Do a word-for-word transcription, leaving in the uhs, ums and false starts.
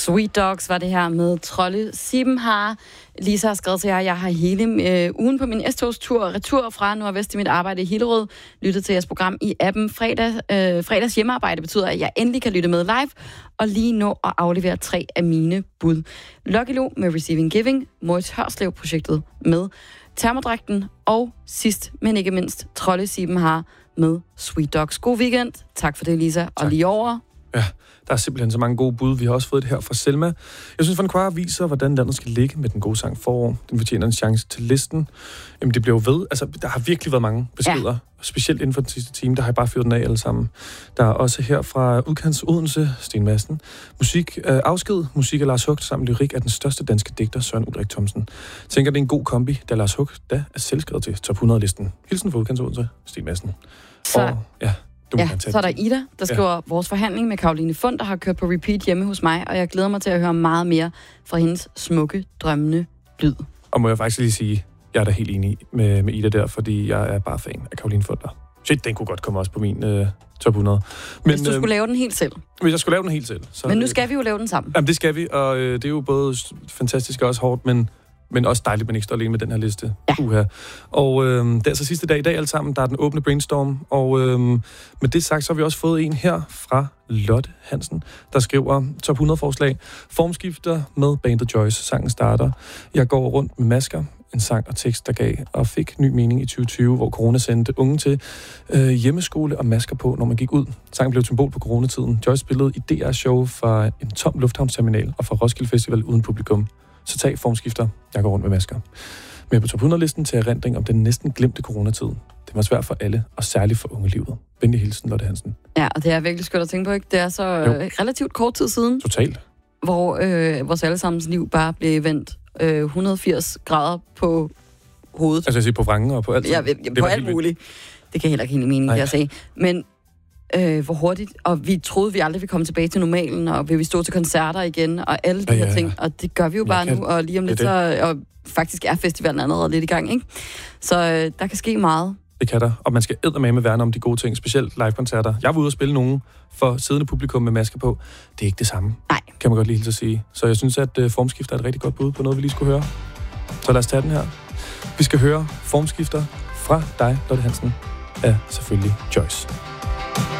Sweet Dogs var det her med Trolle Sibenhar. Lisa har skrevet til jer, jeg har hele øh, ugen på min S-togstur retur fra Nordvest i mit arbejde i Hillerød lyttet til jeres program i appen. Fredag, øh, fredags hjemmearbejde betyder, at jeg endelig kan lytte med live og lige nå at aflevere tre af mine bud. Lucky Lu med Receiving Giving, Moritz Hørslev-projektet med Termodragten og sidst, men ikke mindst, Trolle Sibenhar med Sweet Dogs. God weekend. Tak for det, Lisa. Tak. Og lige over... Ja, der er simpelthen så mange gode bud. Vi har også fået det her fra Selma. Jeg synes, Van Quar viser, hvordan landet skal ligge med den gode sang forår. Den fortjener en chance til listen. Jamen, det bliver jo ved. Altså, der har virkelig været mange beskeder. Ja. Specielt inden for den sidste time, der har jeg bare fyret den af alle sammen. Der er også her fra Udkants Odense, Sten Madsen. Musik, øh, afsked, musik af Lars Hugt sammen lyrik af den største danske digter, Søren Ulrik Thomsen. Tænker, det er en god kombi, da Lars Hugt da er selvskrevet til top hundrede-listen. Hilsen fra Udkants Odense, Sten Madsen. Så... Og, ja. Ja, så er der Ida, der skriver, ja. Vores forhandling med Caroline Fund, der har kørt på repeat hjemme hos mig, og jeg glæder mig til at høre meget mere fra hendes smukke, drømmende lyd. Og må jeg faktisk lige sige, jeg er da helt enig med, med Ida der, fordi jeg er bare fan af Caroline Fund. Shit, den kunne godt komme også på min øh, top hundrede. Men, hvis du skulle øh, lave den helt selv. Hvis jeg skulle lave den helt selv. Så, men nu skal vi jo lave den sammen. Jamen, det skal vi, og øh, det er jo både fantastisk og også hårdt, men... Men også dejligt, at man ikke står alene med den her liste. Ja. Uha. Og øh, det er så sidste dag i dag alt sammen. Der er den åbne brainstorm. Og øh, med det sagt, så har vi også fået en her fra Lotte Hansen, der skriver top hundrede forslag. Formskifter med bandet Joyce. Sangen starter. Jeg går rundt med masker. En sang og tekst, der gav og fik ny mening i tyve tyve, hvor corona sendte unge til øh, hjemmeskole og masker på, når man gik ud. Sangen blev et symbol på coronatiden. Joyce spillede i D R-show fra en tom lufthavnsterminal og fra Roskilde Festival uden publikum. Så tag formskifter. Jeg går rundt med masker. Med på top hundrede-listen til erindring om den næsten glemte coronatid. Det var svært for alle, og særligt for ungelivet. Venlig hilsen, Lotte Hansen. Ja, og det er virkelig skønt at tænke på, ikke? Det er så øh, relativt kort tid siden. Totalt. Hvor øh, vores allesammens liv bare blev vendt øh, et hundrede og firs grader på hovedet. Altså jeg siger på vrangen og på alt. Ja, på alt muligt. Det kan heller ikke helt mening, kan jeg sige. Men øh, hvor hurtigt, og vi troede, vi aldrig ville komme tilbage til normalen, og vi ville stå til koncerter igen, og alle de ja, her ja, ja. ting, og det gør vi jo bare kan... nu, og lige om lidt, så, og faktisk er festivalen allerede lidt i gang, ikke? Så øh, der kan ske meget. Det kan der, og man skal eddermame værne om de gode ting, specielt live-koncerter. Jeg var ude og spille nogen for siddende publikum med maske på. Det er ikke det samme, Nej. Kan man godt lige hilse at sige. Så jeg synes, at uh, formskifter er et rigtig godt bud på noget, vi lige skulle høre. Så lad os tage den her. Vi skal høre formskifter fra dig, Lotte Hansen, af selvfølgelig Joyce.